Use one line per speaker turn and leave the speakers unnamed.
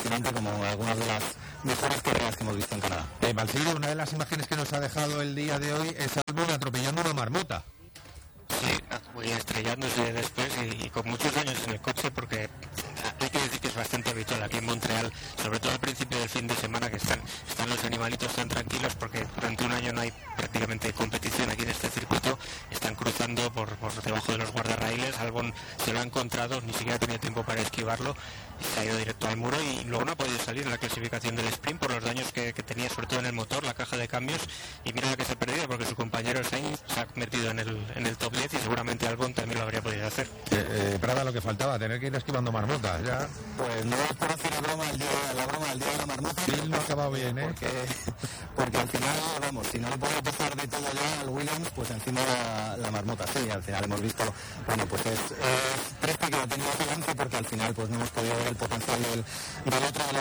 continente como algunas de las mejores carreras que hemos visto en Canadá.
Balsillo, una de las imágenes que nos ha dejado el día de hoy es Albon atropellando una marmota.
Sí, muy estrellándose después y con muchos años en el coche, porque hay que decir que es bastante habitual aquí en Montreal, sobre todo al principio del fin de semana, que están los animalitos tan tranquilos porque durante un año no hay prácticamente competición aquí en este circuito. Están cruzando por debajo de los guardarraíles. Albon se lo ha encontrado, ni siquiera ha tenido tiempo para esquivarlo y se ha ido directo al muro, y luego no ha podido salir en la clasificación del sprint por los daños que tenía, sobre todo en el motor, la caja de cambios, y mira que se ha perdido porque su compañero Sainz se ha metido en el top 10 y seguramente Albon también lo habría podido hacer.
Prada, lo que faltaba, tener que ir esquivando marmotas ya.
Pues no es por hacer la broma del día de la marmota.
Sí, no ha acabado bien,
porque al final, vamos, si no le puedo pasar de todo ya al Williams, pues encima la marmota, sí, al final hemos visto, bueno, pues es triste que ha tenido ese lance, porque al final pues no hemos podido ver el potencial del otro